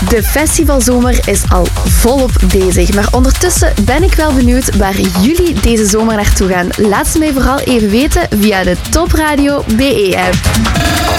De festivalzomer is al volop bezig, maar ondertussen ben ik wel benieuwd waar jullie deze zomer naartoe gaan. Laat ze mij vooral even weten via de Top Radio BE-app.